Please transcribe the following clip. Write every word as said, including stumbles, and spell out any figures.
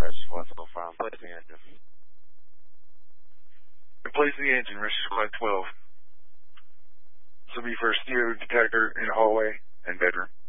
Rescue Squad twelve five. Place the engine. Replace the engine, Rescue Squad twelve. This will be for a stereo detector in the hallway and bedroom.